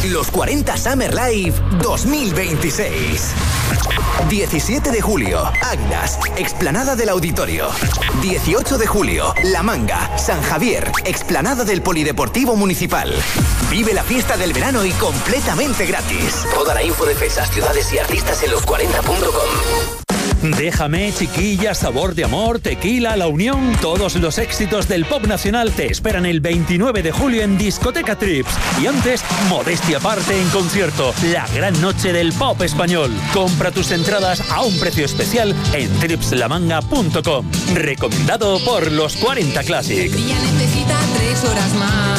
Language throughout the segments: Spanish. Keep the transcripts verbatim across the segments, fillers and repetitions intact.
Los cuarenta Summer Live dos mil veintiséis. diecisiete de julio, Águilas, explanada del Auditorio. dieciocho de julio, La Manga, San Javier, explanada del Polideportivo Municipal. Vive la fiesta del verano y completamente gratis. Toda la info de fechas, ciudades y artistas en los cuarenta punto com. Déjame, Chiquilla, Sabor de Amor, Tequila, La Unión, todos los éxitos del pop nacional te esperan el veintinueve de julio en Discoteca Trips. Y antes, modestia aparte en concierto, la gran noche del pop español. Compra tus entradas a un precio especial en trips la manga punto com. Recomendado por los cuarenta Classic. Ella necesita tres horas más.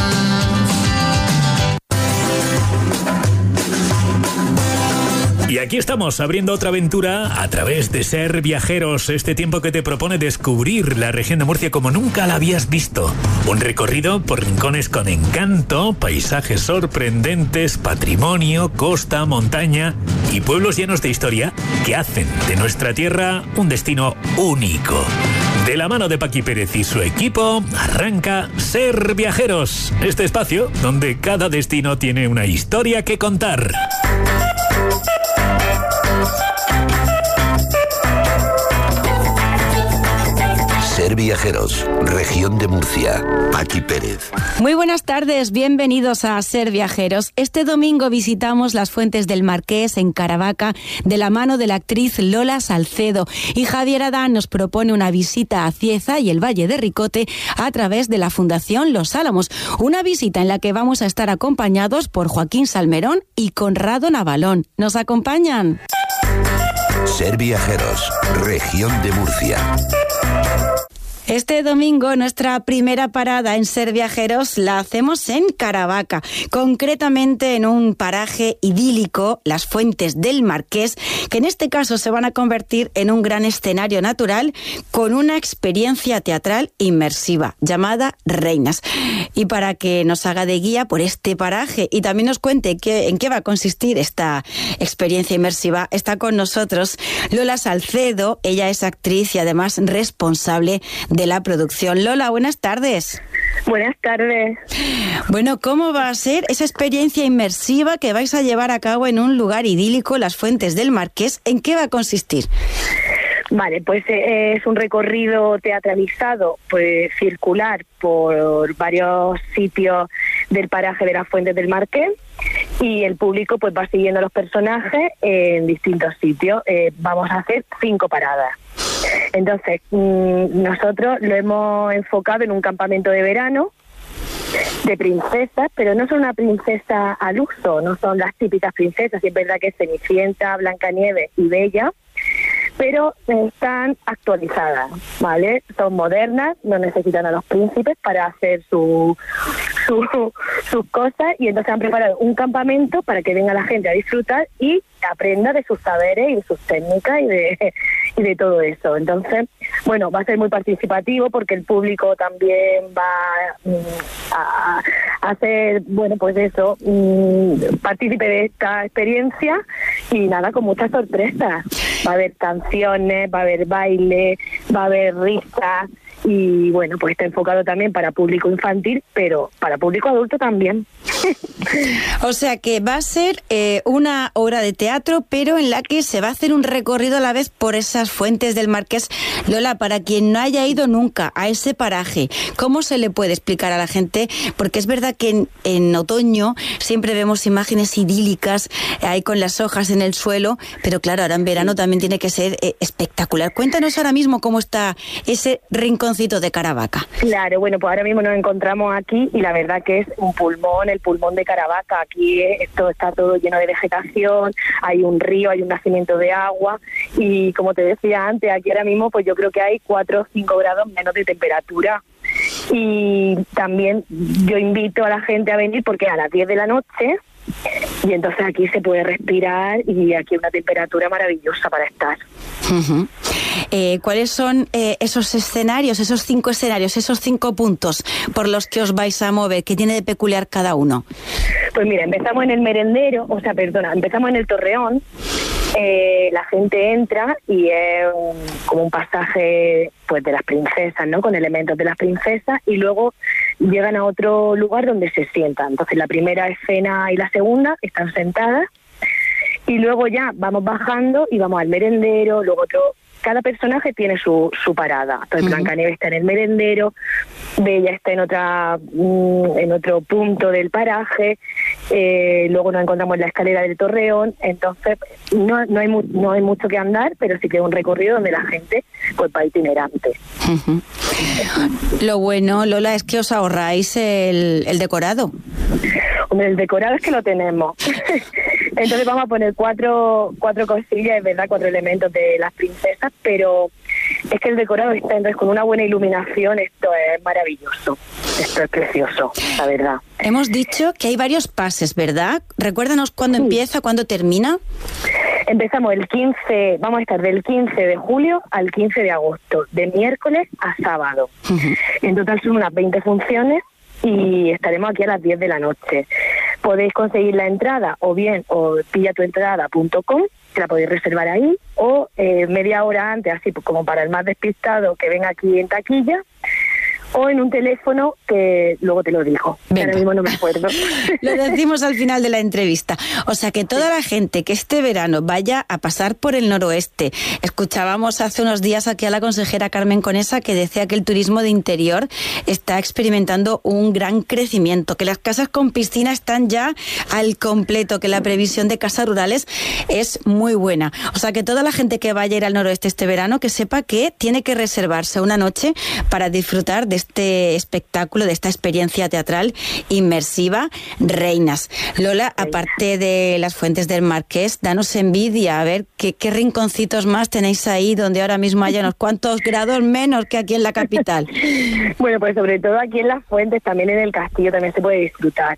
Y aquí estamos, abriendo otra aventura a través de Ser Viajeros, este tiempo que te propone descubrir la región de Murcia como nunca la habías visto. Un recorrido por rincones con encanto, paisajes sorprendentes, patrimonio, costa, montaña y pueblos llenos de historia que hacen de nuestra tierra un destino único. De la mano de Paqui Pérez y su equipo, arranca Ser Viajeros, este espacio donde cada destino tiene una historia que contar. Ser Viajeros, región de Murcia. Paqui Pérez. Muy buenas tardes, bienvenidos a Ser Viajeros. Este domingo visitamos las Fuentes del Marqués en Caravaca de la mano de la actriz Lola Salcedo, y Javier Adán nos propone una visita a Cieza y el Valle de Ricote a través de la Fundación Los Álamos, una visita en la que vamos a estar acompañados por Joaquín Salmerón y Conrado Navalón. ¿Nos acompañan? Ser Viajeros, región de Murcia. Este domingo nuestra primera parada en Ser Viajeros la hacemos en Caravaca, concretamente en un paraje idílico, las Fuentes del Marqués, que en este caso se van a convertir en un gran escenario natural con una experiencia teatral inmersiva llamada Reinas. Y para que nos haga de guía por este paraje y también nos cuente qué, en qué va a consistir esta experiencia inmersiva, está con nosotros Lola Salcedo. Ella es actriz y además responsable de la producción. Lola, buenas tardes. Buenas tardes. Bueno, ¿cómo va a ser esa experiencia inmersiva que vais a llevar a cabo en un lugar idílico, las Fuentes del Marqués? ¿En qué va a consistir? Vale, pues eh, es un recorrido teatralizado, pues circular por varios sitios del paraje de las Fuentes del Marqués, y el público pues va siguiendo a los personajes en distintos sitios. Eh, vamos a hacer cinco paradas. Entonces, mmm, nosotros lo hemos enfocado en un campamento de verano de princesas, pero no son una princesa al uso, no son las típicas princesas. Y es verdad que es Cenicienta, Blancanieves y Bella, pero están actualizadas, ¿vale? Son modernas, no necesitan a los príncipes para hacer su, su, sus cosas, y entonces han preparado un campamento para que venga la gente a disfrutar y aprenda de sus saberes y de sus técnicas y de, y de todo eso. Entonces, bueno, va a ser muy participativo porque el público también va a, a ser, bueno, pues eso, partícipe de esta experiencia, y nada, con muchas sorpresas. Va a haber canciones, va a haber baile, va a haber risas, y bueno, pues está enfocado también para público infantil, pero para público adulto también. O sea que va a ser eh, una obra de teatro, pero en la que se va a hacer un recorrido a la vez por esas Fuentes del Marqués. Lola, para quien no haya ido nunca a ese paraje, ¿cómo se le puede explicar a la gente? Porque es verdad que en, en otoño siempre vemos imágenes idílicas eh, ahí con las hojas en el suelo, pero claro, ahora en verano también tiene que ser eh, espectacular. Cuéntanos ahora mismo cómo está ese rinconcito de Caravaca. Claro, bueno, pues ahora mismo nos encontramos aquí y la verdad que es un pulmón, el pulmón de Caravaca. Aquí esto está todo lleno de vegetación, hay un río, hay un nacimiento de agua, y como te decía antes, aquí ahora mismo pues yo creo que hay cuatro o cinco grados menos de temperatura. Y también yo invito a la gente a venir porque a las diez de la noche, y entonces aquí se puede respirar y aquí hay una temperatura maravillosa para estar. Uh-huh. Eh, ¿Cuáles son eh, esos escenarios, esos cinco escenarios, esos cinco puntos por los que os vais a mover? ¿Qué tiene de peculiar cada uno? Pues mira, empezamos en el merendero, o sea, perdona, empezamos en el Torreón, Eh, la gente entra y es un, como un pasaje pues de las princesas, ¿no? Con elementos de las princesas, y luego llegan a otro lugar donde se sientan. Entonces la primera escena y la segunda están sentadas, y luego ya vamos bajando y vamos al merendero, luego otro... Cada personaje tiene su, su parada. Entonces, uh-huh. Blancanieves está en el merendero, Bella está en otra mm, en otro punto del paraje, eh, luego nos encontramos en la escalera del Torreón. Entonces, no, no, hay mu- no hay mucho que andar, pero sí que es un recorrido donde la gente pues va itinerante. Uh-huh. Lo bueno, Lola, es que os ahorráis el, el decorado. Hombre, el decorado es que lo tenemos. Entonces vamos a poner cuatro cuatro cosillas, es verdad, cuatro elementos de las princesas, pero es que el decorado está, entonces con una buena iluminación, esto es maravilloso, esto es precioso, la verdad. Hemos dicho que hay varios pases, ¿verdad? Recuérdanos cuándo sí. empieza, cuándo termina. Empezamos el quince, vamos a estar del quince de julio al quince de agosto, de miércoles a sábado. Uh-huh. En total son unas veinte funciones y estaremos aquí a las diez de la noche. Podéis conseguir la entrada o bien o pilla tu entrada punto com, que la podéis reservar ahí, o eh, media hora antes, así pues, como para el más despistado que venga aquí en taquilla, o en un teléfono que luego te lo digo. Ahora mismo no me acuerdo. Lo decimos al final de la entrevista. O sea, que toda la gente que este verano vaya a pasar por el noroeste. Escuchábamos hace unos días aquí a la consejera Carmen Conesa que decía que el turismo de interior está experimentando un gran crecimiento, que las casas con piscina están ya al completo, que la previsión de casas rurales es muy buena. O sea, que toda la gente que vaya a ir al noroeste este verano, que sepa que tiene que reservarse una noche para disfrutar de este espectáculo, de esta experiencia teatral inmersiva, Reinas. Lola, aparte de las fuentes del Marqués, danos envidia, a ver qué, qué rinconcitos más tenéis ahí donde ahora mismo haya unos cuantos grados menos que aquí en la capital. Bueno, pues sobre todo aquí en las fuentes, también en el castillo también se puede disfrutar.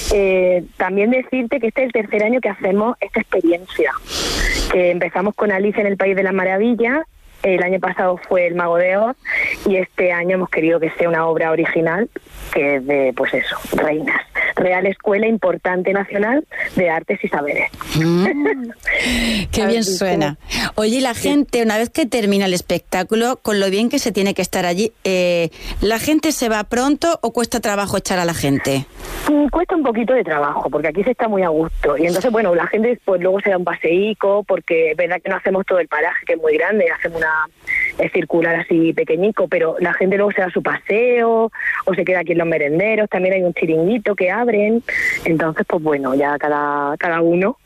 Eh, también decirte que este es el tercer año que hacemos esta experiencia, que empezamos con Alicia en el País de las Maravillas. El año pasado fue El Mago de Oz y este año hemos querido que sea una obra original que es de, pues eso, Reinas. Real Escuela Importante Nacional de Artes y Saberes. Mm, qué bien suena. Oye, la gente, una vez que termina el espectáculo, con lo bien que se tiene que estar allí, eh, ¿la gente se va pronto o cuesta trabajo echar a la gente? Mm, cuesta un poquito de trabajo, porque aquí se está muy a gusto. Y entonces, bueno, la gente pues luego se da un paseíco, porque es verdad que no hacemos todo el paraje, que es muy grande, hacemos una es circular así pequeñico, pero la gente luego se da su paseo o se queda aquí en los merenderos. También hay un chiringuito que abren, entonces pues bueno, ya cada cada uno.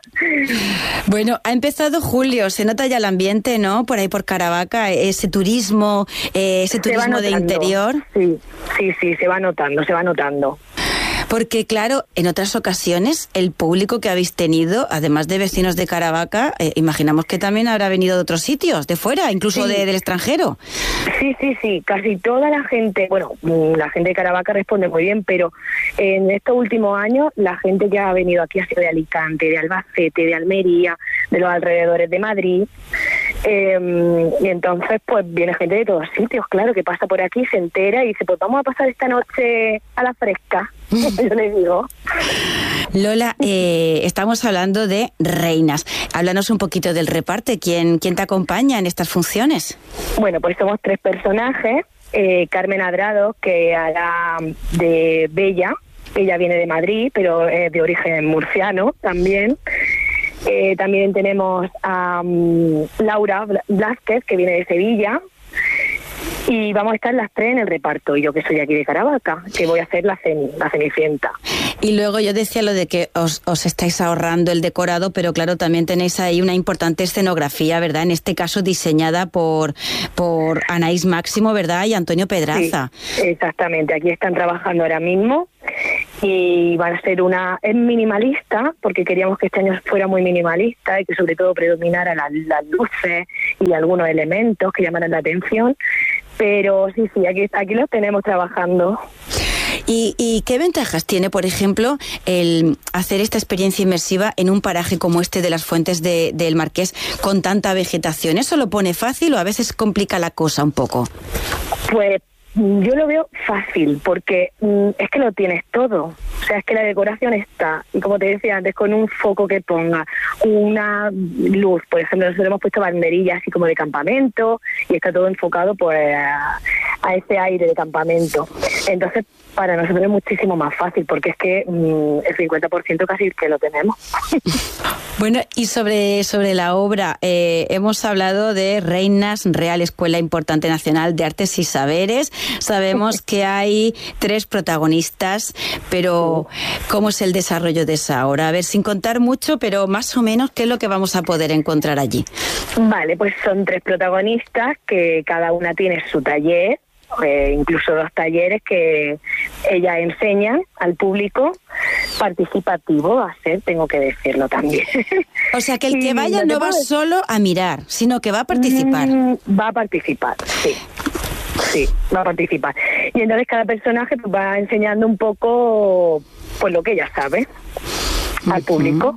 Bueno, ha empezado julio, se nota ya el ambiente, ¿no? Por ahí por Caravaca, ese turismo, eh, ese turismo de interior. Sí, sí, sí, se va notando, se va notando. Porque claro, en otras ocasiones el público que habéis tenido, además de vecinos de Caravaca, eh, imaginamos que también habrá venido de otros sitios, de fuera, incluso sí. de, del extranjero. Sí, sí, sí, casi toda la gente, bueno, la gente de Caravaca responde muy bien, pero en estos últimos años la gente que ha venido aquí ha sido de Alicante, de Albacete, de Almería, de los alrededores de Madrid. Eh, y entonces pues viene gente de todos sitios, claro, que pasa por aquí, se entera y dice, pues vamos a pasar esta noche a la fresca. Yo le digo. Lola, eh, estamos hablando de Reinas. Háblanos un poquito del reparto. ¿Quién, quién te acompaña en estas funciones? Bueno, pues somos tres personajes. Eh, Carmen Adrado, que hará de Bella. Ella viene de Madrid, pero es de origen murciano también. Eh, también tenemos a um, Laura Blázquez, que viene de Sevilla. Y vamos a estar las tres en el reparto, y yo que soy aquí de Caravaca, que voy a hacer la, cen, la Cenicienta. Y luego yo decía lo de que os, os estáis ahorrando el decorado, pero claro, también tenéis ahí una importante escenografía, ¿verdad? En este caso diseñada por, por Anaís Máximo, ¿verdad? Y Antonio Pedraza. Sí, exactamente, aquí están trabajando ahora mismo y van a ser una... Es minimalista, porque queríamos que este año fuera muy minimalista y que sobre todo predominara las, las luces y algunos elementos que llamaran la atención. Pero sí, sí, aquí, aquí lo tenemos trabajando. ¿Y, ¿Y qué ventajas tiene, por ejemplo, el hacer esta experiencia inmersiva en un paraje como este de las Fuentes de, del Marqués con tanta vegetación? ¿Eso lo pone fácil o a veces complica la cosa un poco? Pues yo lo veo fácil, porque mm, es que lo tienes todo. O sea, es que la decoración está, y como te decía antes, con un foco que ponga, una luz, por ejemplo, nosotros hemos puesto banderillas así como de campamento, y está todo enfocado pues a, a ese aire de campamento. Entonces, para nosotros es muchísimo más fácil, porque es que mmm, el cincuenta por ciento casi que lo tenemos. Bueno, y sobre, sobre la obra, eh, hemos hablado de Reinas, Real Escuela Importante Nacional de Artes y Saberes. Sabemos que hay tres protagonistas, pero ¿cómo es el desarrollo de esa obra? A ver, sin contar mucho, pero más o menos, ¿qué es lo que vamos a poder encontrar allí? Vale, pues son tres protagonistas que cada una tiene su taller. Eh, incluso dos talleres que ella enseña al público participativo a ser, tengo que decirlo también. O sea, que el que vaya no va solo a mirar, sino que va a participar. Mm, va a participar, sí. Sí, va a participar. Y entonces cada personaje pues, va enseñando un poco pues lo que ella sabe al público.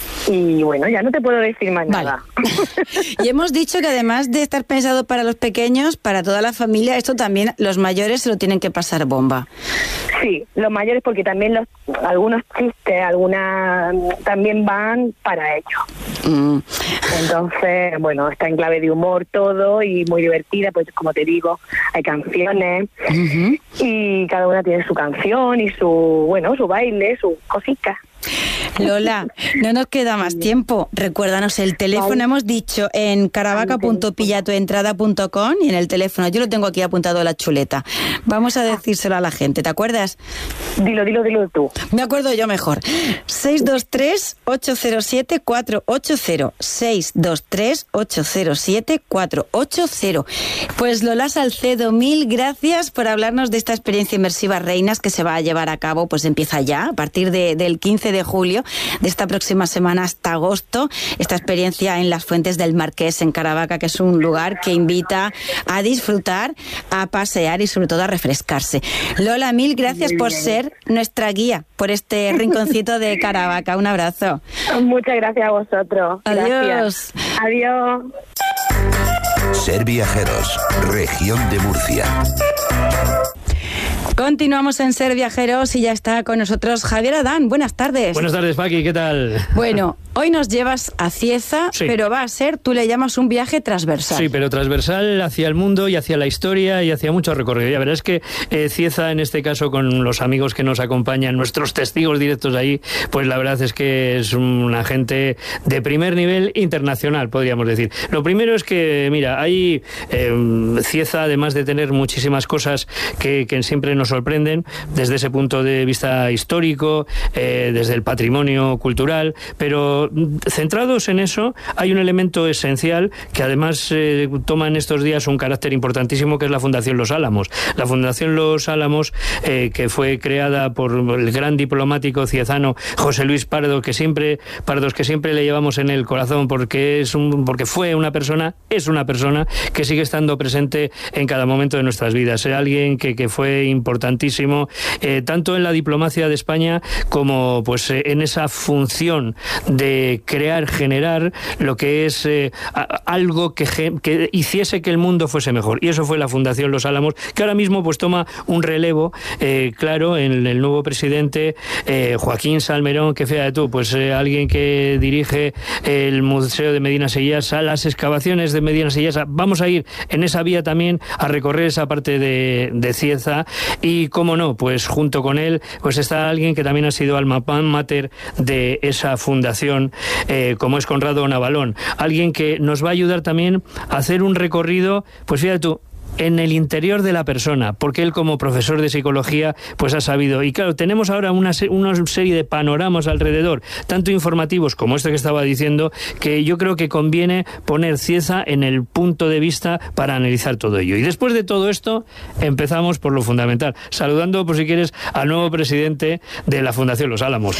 Y bueno, ya no te puedo decir más vale. nada. Y hemos dicho que además de estar pensado para los pequeños, para toda la familia, esto también los mayores se lo tienen que pasar bomba. Sí, los mayores, porque también los algunos chistes, algunas también van para ellos. Mm. Entonces, bueno, está en clave de humor todo y muy divertida, pues como te digo, hay canciones uh-huh. y cada una tiene su canción y su, bueno, su baile, sus cositas. Lola, no nos queda más tiempo. Recuérdanos el teléfono, vale. Hemos dicho en caravaca punto pillatuentrada punto com y en el teléfono, yo lo tengo aquí apuntado a la chuleta. Vamos a decírselo a la gente, ¿te acuerdas? Dilo, dilo, dilo tú. Me acuerdo yo mejor. seis dos tres, ocho cero siete, cuatro ocho cero. seis dos tres, ocho cero siete, cuatro ocho cero. Pues Lola Salcedo, mil gracias por hablarnos de esta experiencia inmersiva Reinas que se va a llevar a cabo, pues empieza ya, a partir de, del quince de julio, de esta próxima semana hasta agosto, esta experiencia en las Fuentes del Marqués, en Caravaca, que es un lugar que invita a disfrutar, a pasear y sobre todo a refrescarse. Lola, mil gracias por ser nuestra guía por este rinconcito de Caravaca. Un abrazo. Muchas gracias a vosotros. Adiós. Gracias. Adiós. Ser Viajeros, región de Murcia. Continuamos en Ser Viajeros y ya está con nosotros Javier Adán. Buenas tardes. Buenas tardes, Paqui, ¿qué tal? Bueno, hoy nos llevas a Cieza, sí. pero va a ser, tú le llamas un viaje transversal. Sí, pero transversal hacia el mundo y hacia la historia y hacia mucho recorrido. Y la verdad es que eh, Cieza, en este caso, con los amigos que nos acompañan, nuestros testigos directos ahí, pues la verdad es que es una gente de primer nivel internacional, podríamos decir. Lo primero es que, mira, hay eh, Cieza, además de tener muchísimas cosas que, que siempre nos sorprenden desde ese punto de vista histórico, eh, desde el patrimonio cultural, pero centrados en eso hay un elemento esencial que además eh, toma en estos días un carácter importantísimo, que es la Fundación Los Álamos. La Fundación Los Álamos, eh, que fue creada por el gran diplomático ciezano José Luis Pardo, que siempre Pardos que siempre le llevamos en el corazón porque es un, porque fue una persona, es una persona que sigue estando presente en cada momento de nuestras vidas. Es alguien que, que fue importante importantísimo, eh, tanto en la diplomacia de España como pues eh, en esa función de crear, generar lo que es eh, a, algo que, que hiciese que el mundo fuese mejor. Y eso fue la Fundación Los Álamos, que ahora mismo pues toma un relevo, eh, claro, en el nuevo presidente eh, Joaquín Salmerón, que fíjate tú, pues eh, alguien que dirige el Museo de Medina Sillasa, las excavaciones de Medina Sillasa. Vamos a ir en esa vía también a recorrer esa parte de, de Cieza. Y cómo no, pues junto con él pues está alguien que también ha sido alma mater de esa fundación, eh, como es Conrado Navalón, alguien que nos va a ayudar también a hacer un recorrido, pues fíjate tú, en el interior de la persona, porque él como profesor de psicología pues ha sabido, y claro, tenemos ahora una, una serie de panoramas alrededor, tanto informativos como este que estaba diciendo, que yo creo que conviene poner Cieza en el punto de vista para analizar todo ello. Y después de todo esto, empezamos por lo fundamental, saludando, por si quieres, al nuevo presidente de la Fundación Los Álamos.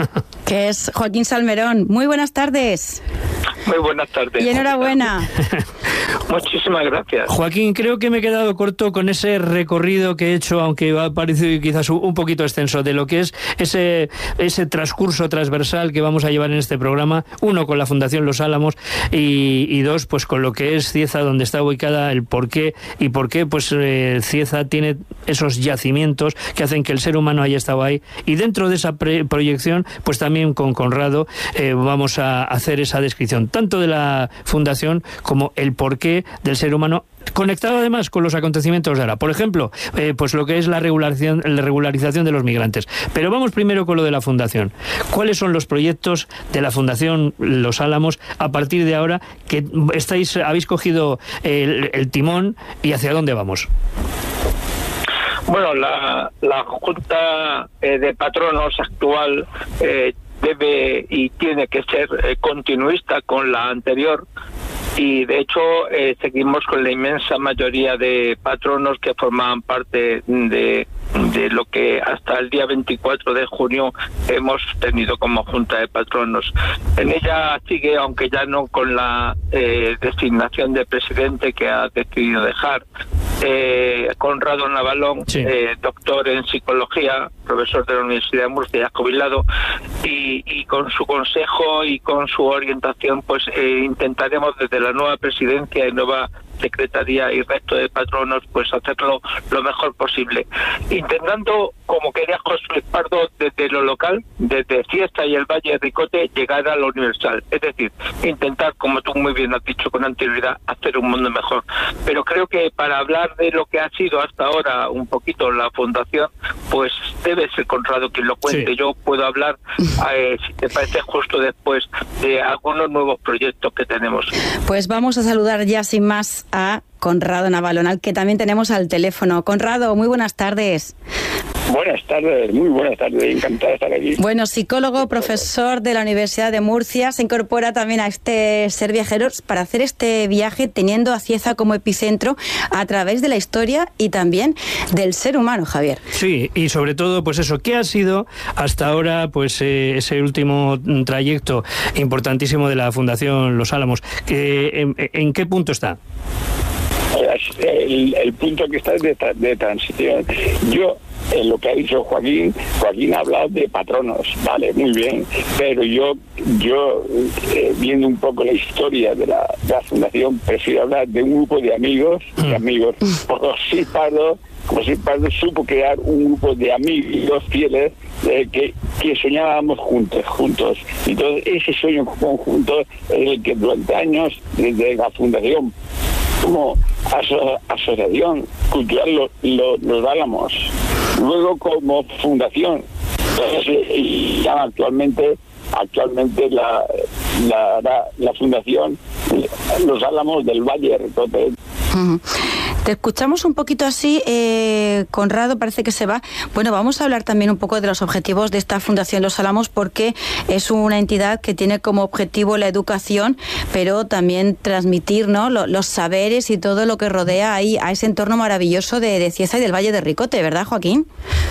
Que es Joaquín Salmerón. Muy buenas tardes. Muy buenas tardes. Y enhorabuena. Muchísimas gracias. Joaquín, creo que me he quedado corto con ese recorrido que he hecho, aunque ha parecido quizás un poquito extenso, de lo que es ese, ese transcurso transversal que vamos a llevar en este programa. Uno, con la Fundación Los Álamos y, y dos, pues con lo que es Cieza, donde está ubicada, el por qué y por qué pues eh, Cieza tiene esos yacimientos que hacen que el ser humano haya estado ahí. Y dentro de esa pre- proyección, pues también con Conrado eh, vamos a hacer esa descripción, tanto de la Fundación como el porqué del ser humano, conectado además con los acontecimientos de ahora. Por ejemplo, eh, pues lo que es la regularización, la regularización de los migrantes. Pero vamos primero con lo de la Fundación. ¿Cuáles son los proyectos de la Fundación Los Álamos a partir de ahora que estáis, habéis cogido el, el timón, y hacia dónde vamos? Bueno, la, la Junta eh, de Patronos actual eh, debe y tiene que ser eh, continuista con la anterior. Y de hecho eh, seguimos con la inmensa mayoría de patronos que formaban parte de, de lo que hasta el día veinticuatro de junio hemos tenido como Junta de Patronos. En ella sigue, aunque ya no con la eh, designación de presidente que ha decidido dejar, eh, Conrado Navalón, sí. eh, doctor en psicología, profesor de la Universidad de Murcia, jubilado, y, y con su consejo y con su orientación, pues eh, intentaremos desde la nueva presidencia y nueva secretaría y resto de patronos, pues hacerlo lo mejor posible, intentando, como quería José Luis Pardo, desde lo local, desde Cieza y el Valle de Ricote, llegar a lo universal, es decir, intentar, como tú muy bien has dicho con anterioridad, hacer un mundo mejor. Pero creo que para hablar de lo que ha sido hasta ahora un poquito la fundación, pues debe ser Conrado quien lo cuente. Sí. Yo puedo hablar, eh, si te parece, justo después de algunos nuevos proyectos que tenemos. Pues vamos a saludar ya sin más a Conrado Navalón, al que también tenemos al teléfono. Conrado, muy buenas tardes. Buenas tardes, muy buenas tardes, encantado de estar aquí. Bueno, psicólogo, profesor de la Universidad de Murcia, se incorpora también a este Ser Viajeros para hacer este viaje teniendo a Cieza como epicentro a través de la historia y también del ser humano, Javier. Sí, y sobre todo, pues eso, ¿qué ha sido hasta ahora pues eh, ese último trayecto importantísimo de la Fundación Los Álamos? Que, en, ¿En qué punto está? El, el punto que está es de, de transición. Yo, en lo que ha dicho Joaquín, Joaquín ha hablado de patronos, vale, muy bien, pero yo, yo eh, viendo un poco la historia de la, de la fundación, prefiero hablar de un grupo de amigos, de amigos, porque José Pardo, José Pardo supo crear un grupo de amigos fieles eh, que, que soñábamos juntos, juntos. Entonces, ese sueño conjunto es el que durante años, desde la fundación, como aso asociación cultural lo, lo, Los Álamos, luego como fundación, entonces, y ya actualmente actualmente la, la, la, la fundación Los Álamos del Valle de Ricote. Uh-huh. Te escuchamos un poquito así, eh, Conrado, parece que se va. Bueno, vamos a hablar también un poco de los objetivos de esta Fundación Los Álamos, porque es una entidad que tiene como objetivo la educación, pero también transmitir, ¿no?, los, los saberes y todo lo que rodea ahí a ese entorno maravilloso de, de Cieza y del Valle de Ricote, ¿verdad, Joaquín?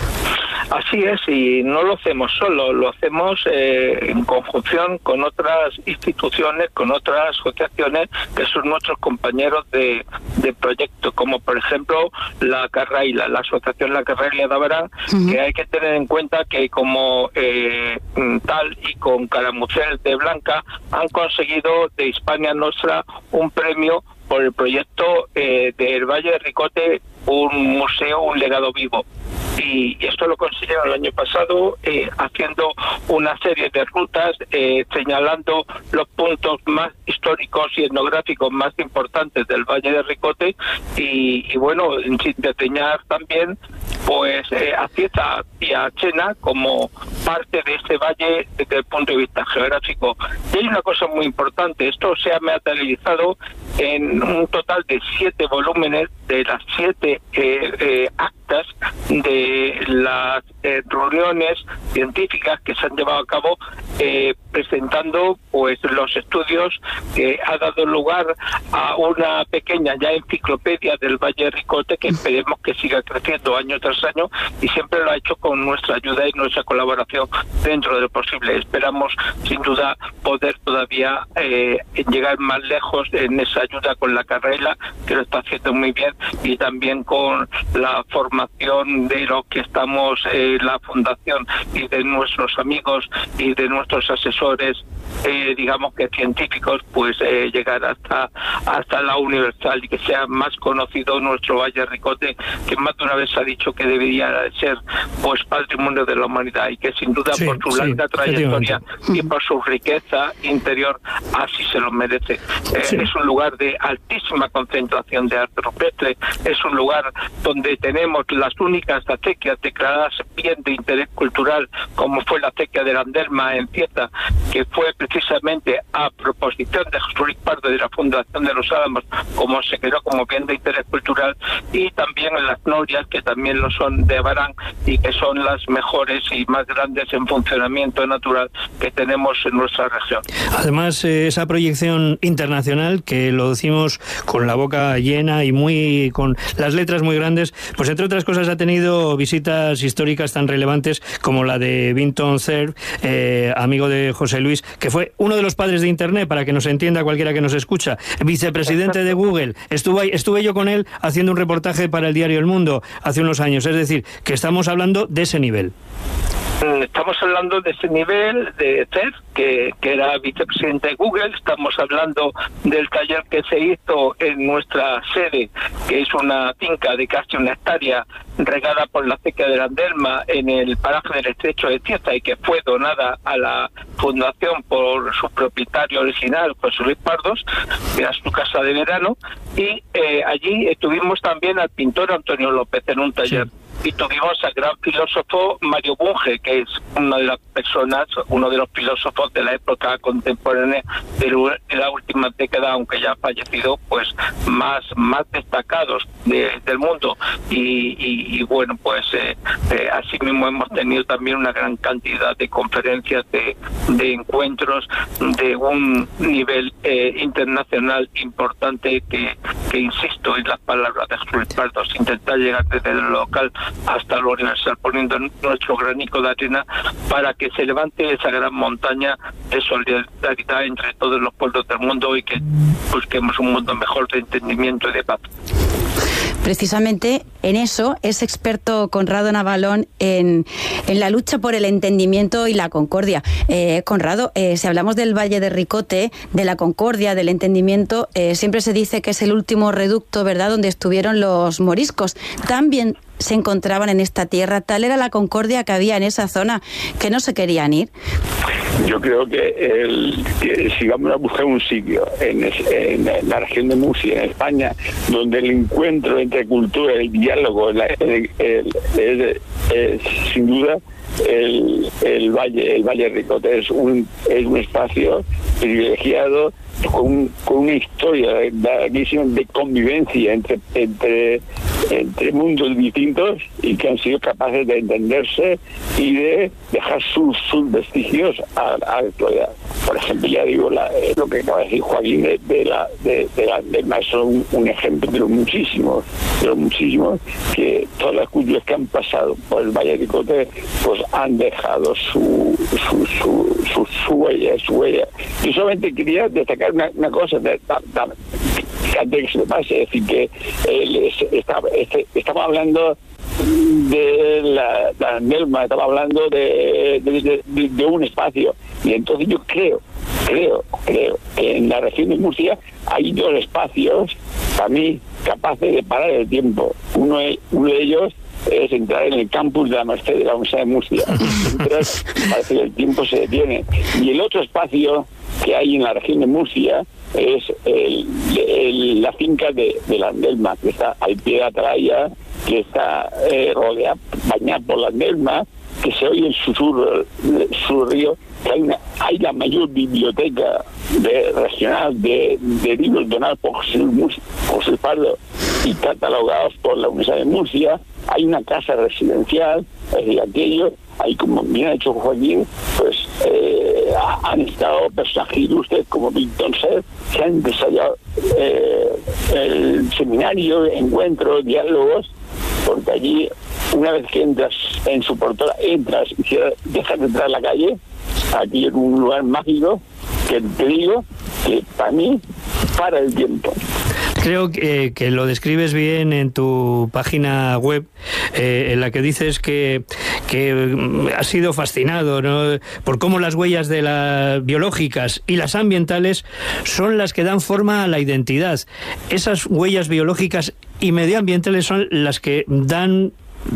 Así es, y no lo hacemos solo, lo hacemos eh, en conjunción con otras instituciones, con otras asociaciones que son nuestros compañeros de, de proyecto, como por ejemplo la Carraila, la Asociación La Carraila de Abarán, uh-huh. que hay que tener en cuenta que como eh, tal y con Caramucel de Blanca han conseguido de Hispania Nostra un premio por el proyecto eh, del Valle de Ricote, un museo, un legado vivo. Y esto lo consiguieron el año pasado eh, haciendo una serie de rutas, eh, señalando los puntos más históricos y etnográficos más importantes del Valle de Ricote y, y bueno, sin desdeñar también pues eh, a Cieza y a Chena como parte de este valle desde el punto de vista geográfico. Y hay una cosa muy importante, esto se ha materializado en un total de siete volúmenes de las siete eh, eh, actas de eh, las eh, reuniones científicas que se han llevado a cabo eh, presentando pues los estudios que ha dado lugar a una pequeña ya enciclopedia del Valle de Ricote, que esperemos que siga creciendo año tras año, y siempre lo ha hecho con nuestra ayuda y nuestra colaboración dentro de lo posible. Esperamos sin duda poder todavía eh, llegar más lejos en esa ayuda con la carrera, que lo está haciendo muy bien, y también con la formación de los que estamos en eh, la fundación y de nuestros amigos y de nuestros asesores, eh, digamos que científicos, pues eh, llegar hasta hasta la universal y que sea más conocido nuestro Valle Ricote, que más de una vez ha dicho que debería ser pues patrimonio de la humanidad, y que sin duda sí, por su sí, larga trayectoria y por su riqueza interior así se lo merece. Eh, sí. Es un lugar de altísima concentración de arte rupestre, es un lugar donde tenemos las únicas acequias declaradas bien de interés cultural, como fue la acequia de la Andelma en Cieza, que fue precisamente a proposición de Jesús Luis Pardo de la Fundación de los Álamos, como se quedó como bien de interés cultural, y también en las Norias, que también lo son de Barán, y que son las mejores y más grandes en funcionamiento natural que tenemos en nuestra región. Además, eh, esa proyección internacional, que lo decimos con la boca llena y muy con las letras muy grandes, pues entre otras cosas ha tenido visitas históricas tan relevantes como la de Vinton Cerf, eh, amigo de José Luis, que fue uno de los padres de Internet, para que nos entienda cualquiera que nos escucha, vicepresidente de Google. Estuve, estuve yo con él haciendo un reportaje para el diario El Mundo hace unos años, es decir, que estamos hablando de ese nivel. Estamos hablando de ese nivel de Cerf, que, que era vicepresidente de Google. Estamos hablando del taller que se hizo en nuestra sede, que es una finca de casi una hectárea regada por la acequia de la Andelma en el paraje del Estrecho de Cieza, y que fue donada a la fundación por su propietario original, José Luis Pardos, que era su casa de verano, y eh, allí tuvimos también al pintor Antonio López en un taller. Sí. Y tuvimos al gran filósofo Mario Bunge, que es una de las personas, uno de los filósofos de la época contemporánea de la última década, aunque ya ha fallecido, pues más más destacados de, del mundo. Y, y, y bueno, pues eh, eh, así mismo hemos tenido también una gran cantidad de conferencias, de, de encuentros de un nivel eh, internacional importante que, que, insisto, en las palabras de Jesús Pardos, intentar llegar desde lo local hasta lo universal, poniendo nuestro granico de arena para que se levante esa gran montaña de solidaridad entre todos los pueblos del mundo, y que busquemos un mundo mejor de entendimiento y de paz. Precisamente en eso es experto Conrado Navalón, en, en la lucha por el entendimiento y la concordia. Eh, Conrado, eh, si hablamos del Valle de Ricote, de la concordia, del entendimiento, eh, siempre se dice que es el último reducto, ¿verdad?, donde estuvieron los moriscos. También se encontraban en esta tierra, tal era la concordia que había en esa zona, que no se querían ir. Yo creo que, el, que si vamos a buscar un sitio en, en, en la región de Murcia, en España, donde el encuentro entre cultura, el diálogo, el, el, el, el, el, sin duda el, el valle el Valle Ricote es un es un espacio privilegiado, con, con una historia larguísima de convivencia entre entre entre mundos distintos, y que han sido capaces de entenderse y de dejar sus, sus vestigios a, a la actualidad. Por ejemplo, ya digo, la, lo que acaba de decir Joaquín de, de la de, de la del maestro, un, un ejemplo de los muchísimos, de los muchísimos, que todas las culturas que han pasado por el Valle de Ricote pues han dejado su su, su, su, su huella, su huella. Yo solamente quería destacar una, una cosa de, de, de, antes de que se me pase, es decir, que él estaba este, estaba hablando de la, la Andelma, estaba hablando de, de, de, de un espacio, y entonces yo creo, creo, creo que en la región de Murcia hay dos espacios, para mí, capaces de parar el tiempo. Uno, es, uno de ellos es entrar en el campus de la Merced de la Universidad de Murcia. Entonces, parece que el tiempo se detiene. Y el otro espacio que hay en la región de Murcia es el, el, la finca de, de la Andelma, que está al pie de la Atalaya, que está eh, rodeada, bañada por la Andelma, que se oye el susurro su río, que hay, una, hay la mayor biblioteca de, regional de, de libros donados por José, José Pardo y catalogados por la Universidad de Murcia. hay una casa residencial, es decir, aquello, ahí como bien ha dicho Joaquín, pues eh, han estado personajes ilustres como Víctor Ser, que han desarrollado eh, el seminario, encuentros, diálogos, porque allí, una vez que entras en su portada, entras y dejas de entrar a la calle, aquí es un lugar mágico que te digo que para mí para el tiempo. Creo que, que lo describes bien en tu página web, eh, en la que dices que, que has sido fascinado, ¿no?, por cómo las huellas de las biológicas y las ambientales son las que dan forma a la identidad. Esas huellas biológicas y medioambientales son las que dan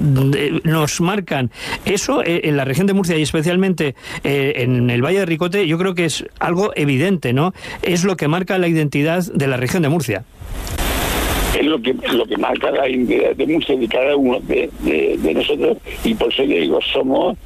nos marcan eso en la región de Murcia y especialmente eh, en el Valle de Ricote. Yo creo que es algo evidente, ¿no? Es lo que marca la identidad de la región de Murcia. Es lo que lo que marca la identidad de Murcia y de cada uno de, de, de nosotros, y por eso yo digo, somos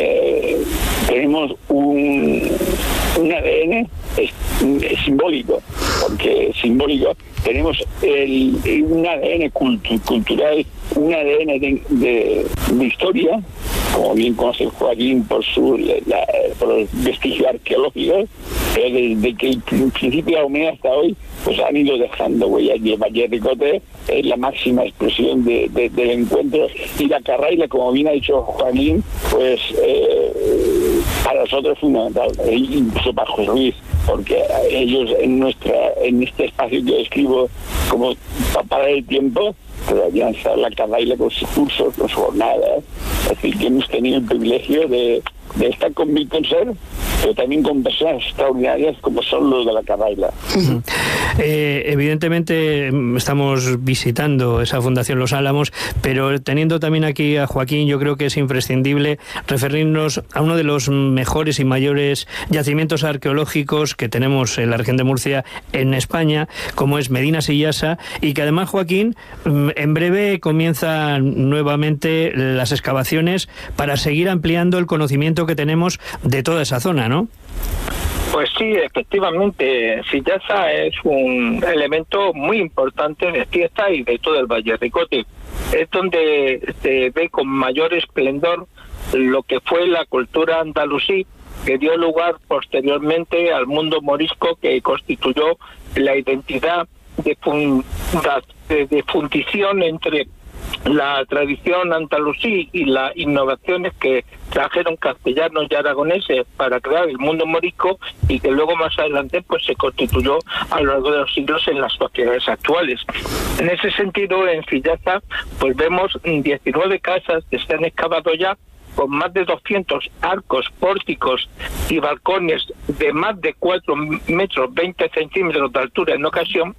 eh, tenemos un, un A D N es, es simbólico, porque simbólico tenemos el, un A D N cultu, cultural, un A D N de, de, de historia, como bien conoce Joaquín por su la, por los vestigios arqueológicos, pero desde que el principio de la humanidad hasta hoy pues han ido dejando huellas, y el Valle de Ricote es la máxima expresión de, de, del encuentro, y la carraila, como bien ha dicho Joaquín, pues eh, para nosotros es fundamental, e incluso para José Luis, porque ellos en nuestra en este espacio que yo escribo como para parar el tiempo, todavía han estado la carraila con sus cursos, con sus jornadas, es decir, que hemos tenido el privilegio de, de estar con Víctor Ser, pero también con personas extraordinarias como son los de la carraila. Uh-huh. Eh, evidentemente estamos visitando esa Fundación Los Álamos, pero teniendo también aquí a Joaquín, yo creo que es imprescindible referirnos a uno de los mejores y mayores yacimientos arqueológicos que tenemos en la región de Murcia, en España, como es Medina Sillasa, y que además, Joaquín, en breve comienzan nuevamente las excavaciones para seguir ampliando el conocimiento que tenemos de toda esa zona, ¿no? Pues sí, efectivamente, Sillasa es un elemento muy importante de Cieza y de todo el Valle de Ricote. Es donde se ve con mayor esplendor lo que fue la cultura andalusí, que dio lugar posteriormente al mundo morisco, que constituyó la identidad de, funda, de, de fundición entre la tradición andalusí y las innovaciones que trajeron castellanos y aragoneses para crear el mundo morisco, y que luego más adelante pues se constituyó a lo largo de los siglos en las sociedades actuales. En ese sentido, en Sillasa pues vemos diecinueve casas que se han excavado ya, con más de doscientos arcos, pórticos y balcones de más de cuatro metros, veinte centímetros de altura en ocasión,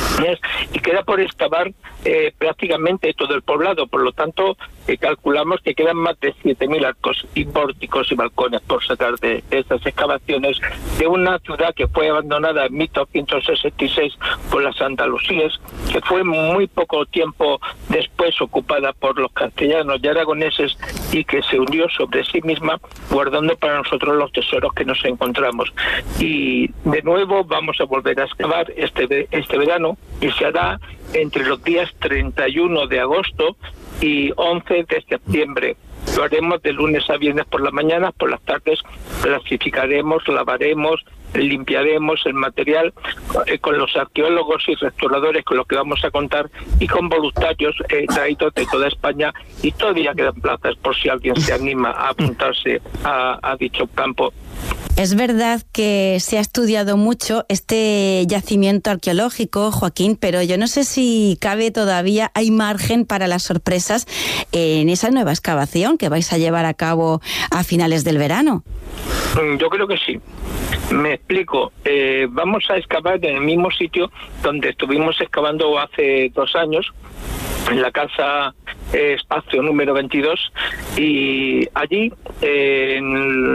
y queda por excavar eh, prácticamente todo el poblado. Por lo tanto, eh, calculamos que quedan más de siete mil arcos y pórticos y balcones por sacar de, de estas excavaciones de una ciudad que fue abandonada en mil doscientos sesenta y seis por las andalusíes, que fue muy poco tiempo después ocupada por los castellanos y aragoneses, y que se unió sobre sí misma, guardando para nosotros los tesoros que nos encontramos. Y de nuevo vamos a volver a excavar este, este verano, y se hará entre los días treinta y uno de agosto y once de septiembre. Lo haremos de lunes a viernes por la mañana, por las tardes clasificaremos, lavaremos, limpiaremos el material eh, con los arqueólogos y restauradores con los que vamos a contar, y con voluntarios eh, traídos de toda España, y todavía quedan plazas por si alguien se anima a apuntarse a, a dicho campo. Es verdad que se ha estudiado mucho este yacimiento arqueológico, Joaquín, pero yo no sé si cabe todavía, hay margen para las sorpresas en esa nueva excavación que vais a llevar a cabo a finales del verano. Yo creo que sí. Me explico. Eh, vamos a excavar en el mismo sitio donde estuvimos excavando hace dos años, en la casa eh, espacio número veintidós, y allí eh, en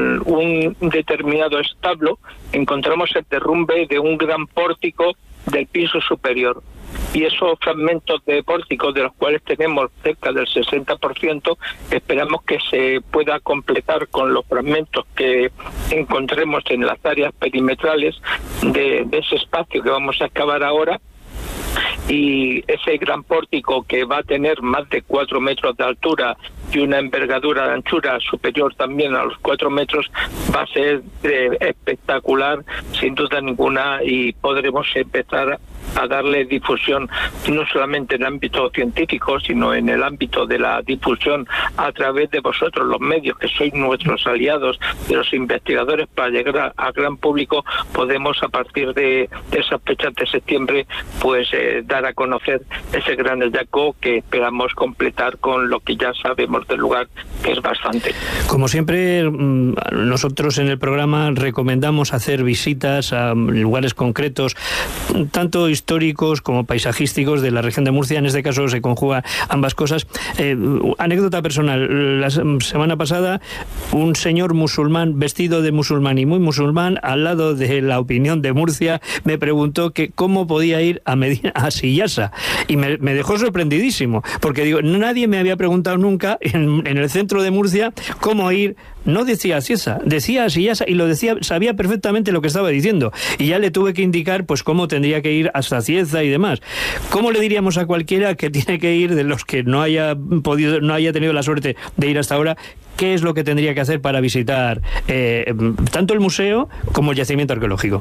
un determinado establo encontramos el derrumbe de un gran pórtico del piso superior, y esos fragmentos de pórtico, de los cuales tenemos cerca del sesenta por ciento, esperamos que se pueda completar con los fragmentos que encontremos en las áreas perimetrales de, de ese espacio que vamos a excavar ahora, y ese gran pórtico que va a tener más de cuatro metros de altura y una envergadura de anchura superior también a los cuatro metros, va a ser eh, espectacular sin duda ninguna, y podremos empezar a darle difusión no solamente en el ámbito científico, sino en el ámbito de la difusión a través de vosotros, los medios, que sois nuestros aliados, de los investigadores, para llegar al gran público. Podemos, a partir de, de esas fechas de septiembre, pues eh, dar a conocer ese gran hallazgo que esperamos completar con lo que ya sabemos del lugar, que es bastante. Como siempre, nosotros en el programa recomendamos hacer visitas a lugares concretos, tanto históricos como paisajísticos de la región de Murcia. En este caso se conjugan ambas cosas. Eh, anécdota personal: la semana pasada un señor musulmán, vestido de musulmán y muy musulmán, al lado de La Opinión de Murcia, me preguntó que cómo podía ir a Medina, a Sillasa, y me, me dejó sorprendidísimo, porque digo, nadie me había preguntado nunca en, en el centro de Murcia cómo ir. No decía Cieza, decía Sillasa, y lo decía, sabía perfectamente lo que estaba diciendo, y ya le tuve que indicar pues cómo tendría que ir hasta Cieza y demás. ¿Cómo le diríamos a cualquiera que tiene que ir, de los que no haya podido, no haya tenido la suerte de ir hasta ahora, qué es lo que tendría que hacer para visitar eh, tanto el museo como el yacimiento arqueológico?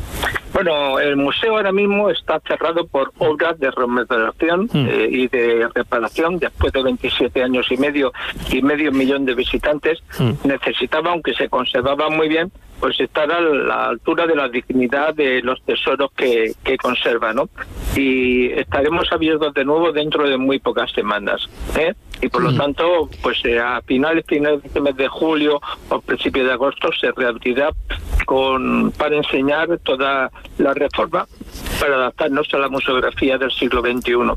Bueno, el museo ahora mismo está cerrado por obras de remodelación mm. eh, y de reparación. Después de veintisiete años y medio y medio millón de visitantes, mm. necesitaba, aunque se conservaba muy bien, pues estar a la altura de la dignidad de los tesoros que, que conserva, ¿no? Y estaremos abiertos de nuevo dentro de muy pocas semanas, ¿eh? Y por lo tanto, pues eh, a finales, finales de este mes de julio o principios de agosto se reabrirá con, para enseñar toda la reforma, para adaptarnos a la museografía del siglo veintiuno.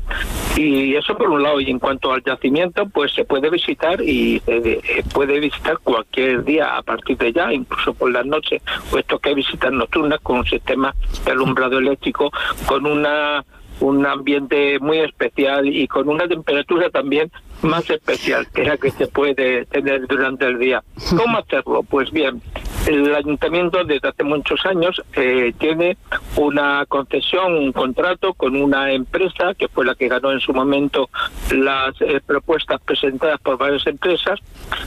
Y eso por un lado. Y en cuanto al yacimiento, pues se puede visitar, y se puede visitar cualquier día a partir de ya, incluso por las noches, puesto que hay visitas nocturnas con un sistema de alumbrado eléctrico, con una un ambiente muy especial y con una temperatura también más especial que la que se puede tener durante el día. ¿Cómo hacerlo? Pues bien, el ayuntamiento desde hace muchos años eh, tiene una concesión, un contrato con una empresa que fue la que ganó en su momento las eh, propuestas presentadas por varias empresas,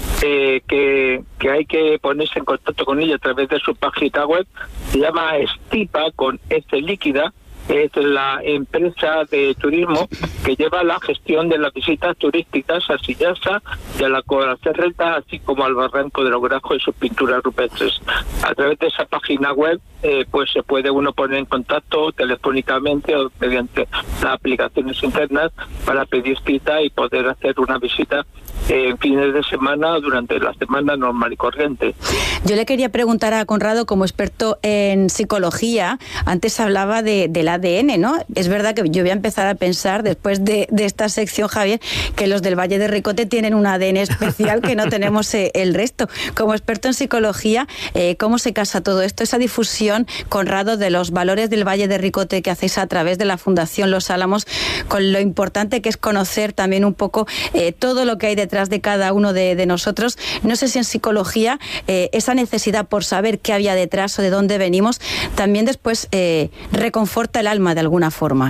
eh, que, que hay que ponerse en contacto con ella a través de su página web. Se llama Estipa, con S líquida. Es la empresa de turismo que lleva la gestión de las visitas turísticas a Sillasa y a la Cola Cerreta, así como al Barranco de los Grajos y sus pinturas rupestres. A través de esa página web eh, pues se puede uno poner en contacto telefónicamente o mediante las aplicaciones internas para pedir cita y poder hacer una visita en fines de semana, durante la semana normal y corriente. Yo le quería preguntar a Conrado, como experto en psicología, antes hablaba de, del A D N, ¿no? Es verdad que yo voy a empezar a pensar, después de, de esta sección, Javier, que los del Valle de Ricote tienen un A D N especial que no tenemos eh, el resto. Como experto en psicología, eh, ¿cómo se casa todo esto? Esa difusión, Conrado, de los valores del Valle de Ricote que hacéis a través de la Fundación Los Álamos, con lo importante que es conocer también un poco eh, todo lo que hay detrás de cada uno de, de nosotros. No sé si en psicología eh, esa necesidad por saber qué había detrás o de dónde venimos también después eh, reconforta el alma de alguna forma.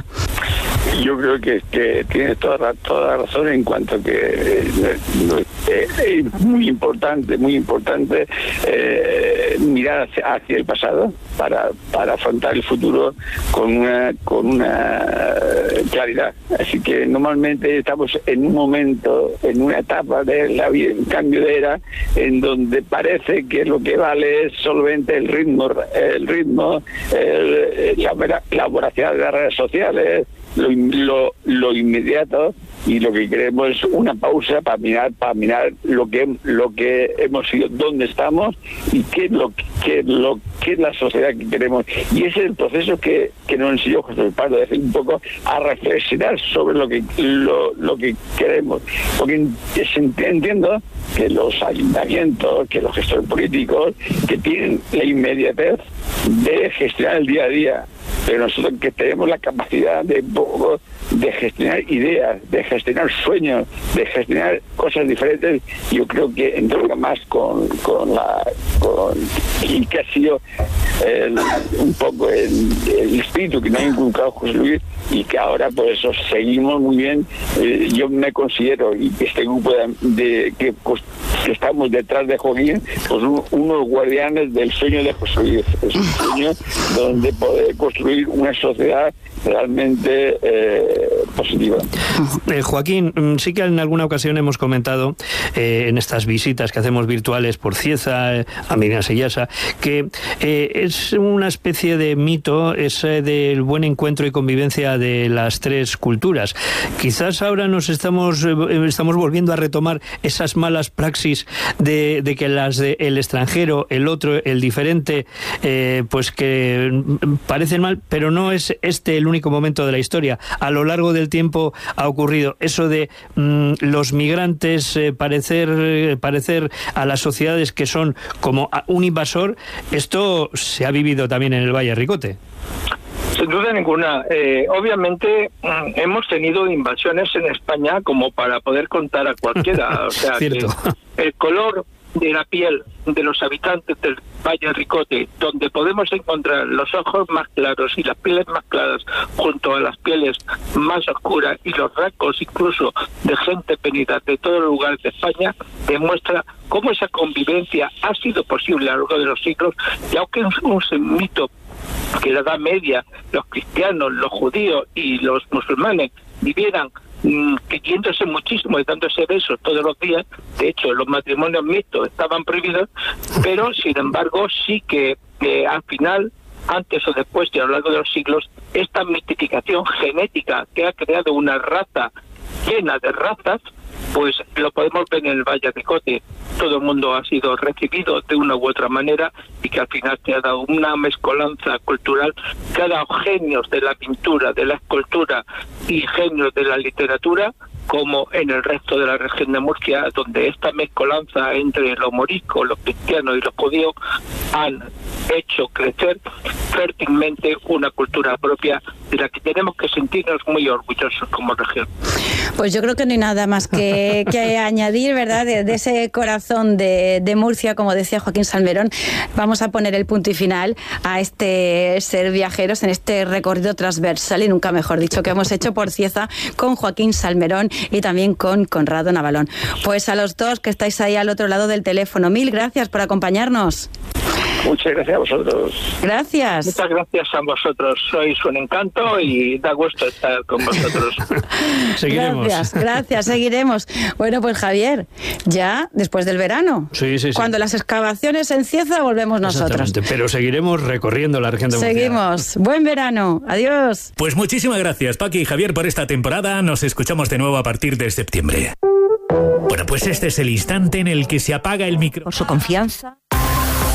Yo creo que, que tienes toda, toda razón en cuanto que eh, eh, es muy importante, muy importante eh, mirar hacia, hacia el pasado para, para afrontar el futuro con una, con una claridad. Así que normalmente estamos en un momento, en una etapa de la vida, un cambio de era, en donde parece que lo que vale es solamente el ritmo, el ritmo, el, la, la voracidad de las redes sociales, Lo, lo, lo inmediato, y lo que queremos es una pausa para mirar para mirar lo que lo que hemos sido, dónde estamos y qué es lo que lo que es la sociedad que queremos. Y ese es el proceso que, que nos enseñó José Pardo, decir un poco a reflexionar sobre lo que lo, lo que queremos, porque entiendo que los ayuntamientos, que los gestores políticos, que tienen la inmediatez de gestionar el día a día, pero nosotros que tenemos la capacidad de poco de gestionar ideas, de gestionar sueños, de gestionar cosas diferentes, yo creo que entra más con, con la con, y que ha sido el, un poco el, el espíritu que nos ha inculcado José Luis, y que ahora por eso seguimos muy bien. Eh, yo me considero, y este grupo de, de que, que estamos detrás de Joaquín, pues un, unos guardianes del sueño de José Luis. Es un sueño donde poder construir una sociedad realmente eh, positiva. Eh, Joaquín, sí que en alguna ocasión hemos comentado eh, en estas visitas que hacemos virtuales por Cieza, eh, a Medina Sillasa, que eh, es una especie de mito ese del buen encuentro y convivencia de las tres culturas. Quizás ahora nos estamos eh, estamos volviendo a retomar esas malas praxis de, de que las del de extranjero, el otro, el diferente, eh, pues que parecen mal, pero no es este el único momento de la historia. A lo largo del tiempo ha ocurrido eso de mmm, los migrantes eh, parecer eh, parecer a las sociedades que son como un invasor. Esto se ha vivido también en el Valle de Ricote. Sin duda ninguna. Eh, obviamente mm, hemos tenido invasiones en España como para poder contar a cualquiera. O sea, que el color de la piel de los habitantes del Valle de Ricote, donde podemos encontrar los ojos más claros y las pieles más claras junto a las pieles más oscuras y los rasgos incluso de gente venida de todos los lugares de España, demuestra cómo esa convivencia ha sido posible a lo largo de los siglos, y aunque es un, un mito que la Edad Media los cristianos, los judíos y los musulmanes vivieran queriéndose muchísimo y dándose besos todos los días. De hecho, los matrimonios mixtos estaban prohibidos, pero sin embargo sí que eh, al final, antes o después y a lo largo de los siglos, esta mitificación genética que ha creado una raza llena de razas, pues lo podemos ver en el Valle de Ricote. Todo el mundo ha sido recibido de una u otra manera, y que al final te ha dado una mezcolanza cultural que ha dado genios de la pintura, de la escultura y genios de la literatura, como en el resto de la región de Murcia, donde esta mezcolanza entre los moriscos, los cristianos y los judíos han hecho crecer fértilmente una cultura propia de la que tenemos que sentirnos muy orgullosos como región. Pues yo creo que no hay nada más que, que añadir, ¿verdad? De, de ese corazón de, de Murcia, como decía Joaquín Salmerón. Vamos a poner el punto y final a este Ser Viajeros, en este recorrido transversal, y nunca mejor dicho, que hemos hecho por Cieza con Joaquín Salmerón y también con Conrado Navalón. Pues a los dos que estáis ahí al otro lado del teléfono, mil gracias por acompañarnos. Muchas gracias a vosotros. Gracias. Muchas gracias a vosotros. Sois un encanto y da gusto estar con vosotros. Seguiremos. Gracias, gracias, seguiremos. Bueno, pues Javier, ya después del verano. Sí, sí, sí. Cuando las excavaciones en Cieza, volvemos nosotros. Pero seguiremos recorriendo la región de Murcia. Seguimos. Buen verano. Adiós. Pues muchísimas gracias, Paqui y Javier, por esta temporada. Nos escuchamos de nuevo a partir de septiembre. Bueno, pues este es el instante en el que se apaga el micro. Por su confianza.